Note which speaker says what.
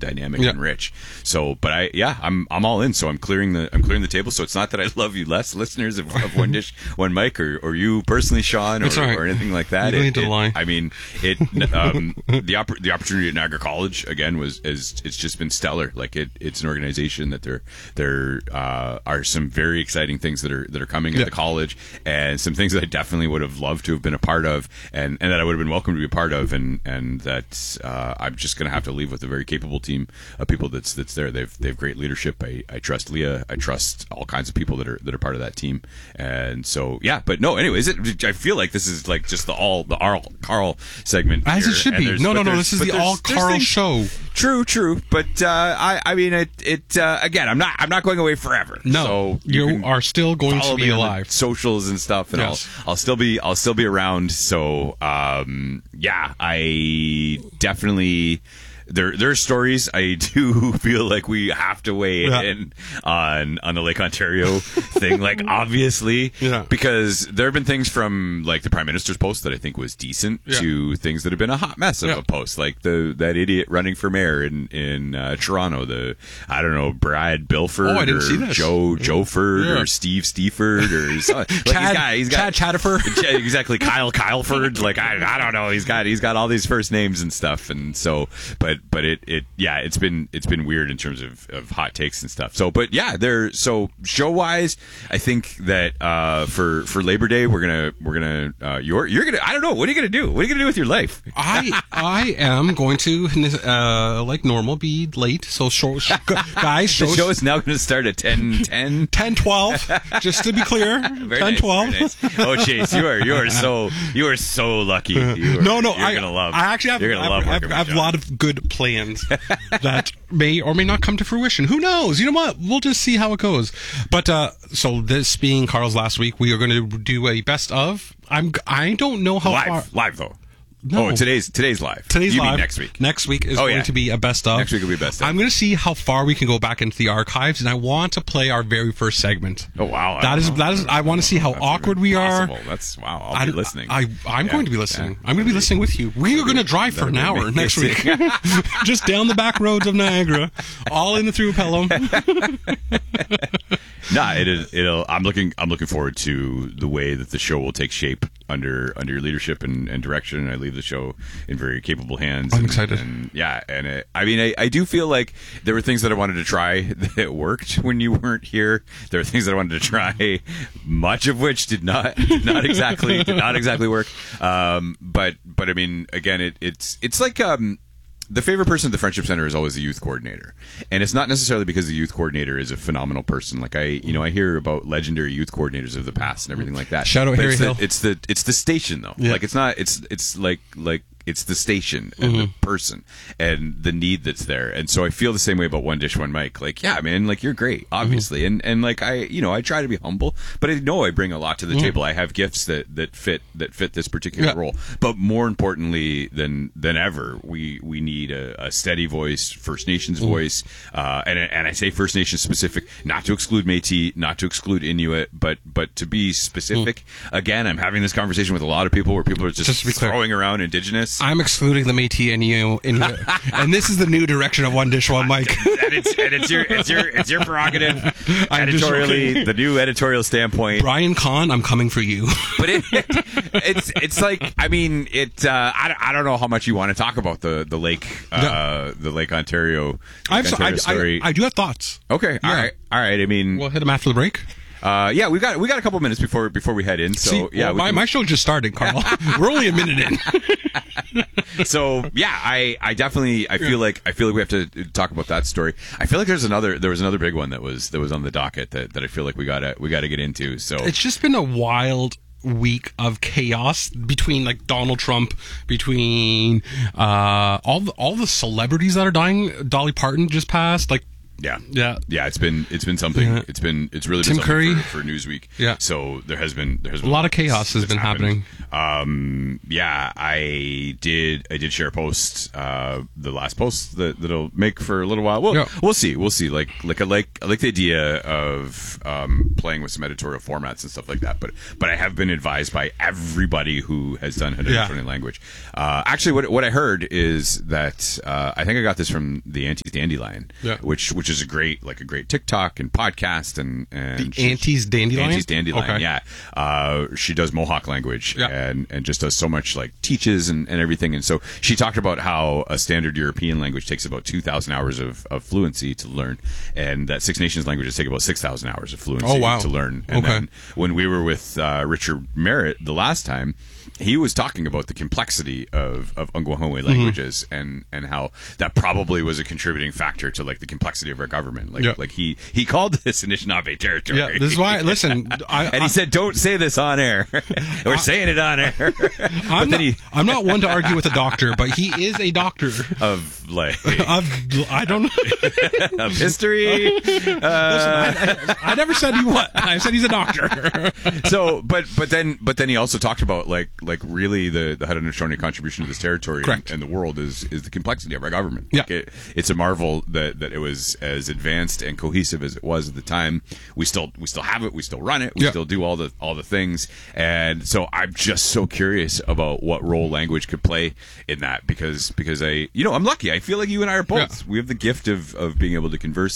Speaker 1: dynamic and rich. So, but I'm all in. So I'm clearing the table. So it's not that I love you less, listeners of One Dish, One Mic, or you personally, Sean, or anything like that.
Speaker 2: You don't need to lie.
Speaker 1: I mean, the opportunity at Niagara College again it's just been stellar. Like it's an organization that there are some very exciting things that are coming at the college, and some things that I definitely would have loved to have been a part of, and that I would have been welcome to be a part of, and that I'm just going to have to leave with a very capable team of people that's there. They've great leadership. I trust Leah. I trust all kinds of people that are part of that team, and so but no. Anyways, I feel like this is like just the all Carl segment,
Speaker 2: as
Speaker 1: here.
Speaker 2: it should be. No. This is the all Carl show.
Speaker 1: True. But I mean, it again. I'm not going away forever.
Speaker 2: No,
Speaker 1: so
Speaker 2: you are still going to be alive.
Speaker 1: Socials and stuff, and I'll still be around. So I definitely. There are stories I do feel like we have to weigh in on the Lake Ontario thing, like obviously, because there have been things from like the Prime Minister's post that I think was decent to things that have been a hot mess of a post, like that idiot running for mayor in Toronto, Brad Bilford,
Speaker 2: I didn't see this.
Speaker 1: Joe Ford or Steve Steeford or something. Like
Speaker 2: Chad Chatterford,
Speaker 1: exactly, Kyle Ford. Like I don't know, he's got all these first names and stuff, and so but it's been weird in terms of hot takes and stuff. So so show wise, I think that for Labor Day we're gonna you're gonna, I don't know, what are you gonna do? What are you gonna do with your life?
Speaker 2: I am going to like normal be late. So guys,
Speaker 1: the show is now going to start at 10:12.
Speaker 2: Just to be clear, 10:12.
Speaker 1: Nice. Oh, Chase, you are so lucky. You're gonna love.
Speaker 2: I actually have a lot of good plans that may or may not come to fruition. Who knows? You know what? We'll just see how it goes. But so this being Carl's last week, we are going to do a best of. I don't know how
Speaker 1: live though.
Speaker 2: No.
Speaker 1: Oh, today's live.
Speaker 2: Today's live.
Speaker 1: Mean next week.
Speaker 2: Next week is going to be a best of.
Speaker 1: Next week will be best of.
Speaker 2: I'm going to see how far we can go back into the archives, and I want to play our very first segment.
Speaker 1: Oh wow!
Speaker 2: That is. I want to see how awkward we are.
Speaker 1: That's wow. I'll be listening.
Speaker 2: I'm going to be listening. I'm going to be listening with you. We are going to drive for an hour next week, just down the back roads of Niagara, all in the through Pelham.
Speaker 1: I'm looking forward to the way that the show will take shape under your leadership and direction. And I leave the show in very capable hands.
Speaker 2: I'm excited.
Speaker 1: I do feel like there were things that I wanted to try that worked when you weren't here. There were things that I wanted to try, much of which did not exactly work. But I mean, again, it's like the favorite person at the Friendship Center is always the youth coordinator, and it's not necessarily because the youth coordinator is a phenomenal person. Like I hear about legendary youth coordinators of the past and everything like that.
Speaker 2: Shout out Harry Hill.
Speaker 1: It's the station though. Yeah. Like it's not. It's like it's the station and the person and the need that's there. And so I feel the same way about One Dish, One Mic. Like, yeah, man, like you're great, obviously. And like I try to be humble, but I know I bring a lot to the table. I have gifts that fit this particular role. But more importantly than ever, we need a steady voice, First Nations voice. And I say First Nations specific, not to exclude Métis, not to exclude Inuit, but to be specific. Again, I'm having this conversation with a lot of people where people are just throwing around Indigenous.
Speaker 2: I'm excluding the Métis and you, and this is the new direction of One Dish, One Mic.
Speaker 1: and it's your prerogative. Editorially, the new editorial standpoint.
Speaker 2: Brian Kahn, I'm coming for you.
Speaker 1: But it's like, I mean, I don't know how much you want to talk about the Lake Ontario story.
Speaker 2: I do have thoughts.
Speaker 1: Okay, all right. I mean,
Speaker 2: we'll hit them after the break.
Speaker 1: We got a couple minutes before we head in. So
Speaker 2: my show just started, Carl. We're only a minute in.
Speaker 1: So I definitely feel like we have to talk about that story. I feel like there was another big one that was on the docket that I feel like we gotta get into. So
Speaker 2: it's just been a wild week of chaos between like Donald Trump, between all the celebrities that are dying. Dolly Parton just passed. Like
Speaker 1: Yeah.
Speaker 2: Yeah.
Speaker 1: Yeah, it's been something.
Speaker 2: Yeah.
Speaker 1: It's really been
Speaker 2: Tim
Speaker 1: something
Speaker 2: Curry.
Speaker 1: for Newsweek.
Speaker 2: Yeah.
Speaker 1: So there has been
Speaker 2: A lot of chaos has been happening.
Speaker 1: Yeah, I did share a post, the last post that'll make for a little while. We'll see. Like I like the idea of playing with some editorial formats and stuff like that. But I have been advised by everybody who has done Haudenosaunee language. Actually, what I heard is that I think I got this from the Auntie's Dandelion, which is a great TikTok and podcast and
Speaker 2: the Auntie's Dandelion.
Speaker 1: Auntie's Dandelion,
Speaker 2: okay.
Speaker 1: Yeah. She does Mohawk language and just does so much, like teaches and everything. And so she talked about how a standard European language takes about 2,000 hours of fluency to learn, and that Six Nations languages take about 6,000 hours of fluency to learn. And then when we were with Richard Merritt the last time, he was talking about the complexity of Ungwahome languages and how that probably was a contributing factor to like the complexity of our government. Like he called this Anishinaabe territory.
Speaker 2: Yeah, this is why. Listen,
Speaker 1: he said, "Don't say this on air." We're saying it on air.
Speaker 2: I'm not one to argue with a doctor, but he is a doctor
Speaker 1: of like
Speaker 2: I don't know
Speaker 1: of history.
Speaker 2: Listen, I never said he was. I said he's a doctor.
Speaker 1: So, but then he also talked about like really the Haudenosaunee contribution to this territory and the world is the complexity of our government.
Speaker 2: Yeah.
Speaker 1: Like it's a marvel that it was as advanced and cohesive as it was at the time. We still have it. We still run it. We still do all the things. And so I'm just so curious about what role language could play in that because I'm lucky. I feel like you and I are both. We have the gift of being able to converse